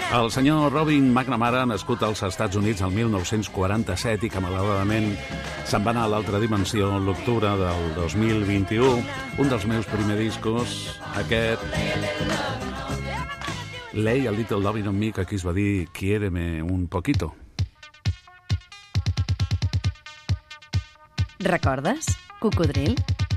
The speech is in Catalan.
El senyor Robin McNamara, nascut als Estats Units el 1947 i que malauradament se'n va anar a l'altra dimensió l'octubre del 2021, un dels meus primers discos, aquest Lay a Little Lovin' on Me, que aquí es va dir Quiéreme un poquito. Recordes? Cocodril?